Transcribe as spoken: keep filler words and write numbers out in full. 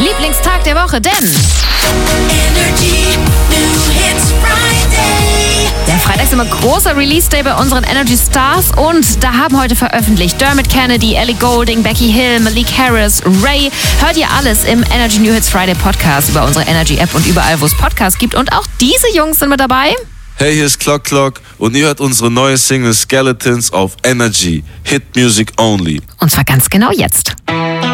Lieblingstag der Woche, denn Energy New Hits Friday. der Freitag ist immer großer Release-Day bei unseren Energy Stars und da haben heute veröffentlicht Dermot Kennedy, Ellie Goulding, Becky Hill, Malik Harris, Ray. Hört ihr alles im Energy New Hits Friday Podcast über unsere Energy-App und überall, wo es Podcasts gibt. Und auch diese Jungs sind mit dabei. Hey, hier ist Clock Clock und ihr hört unsere neue Single Skeletons auf Energy. Hit Music Only. Und zwar ganz genau jetzt.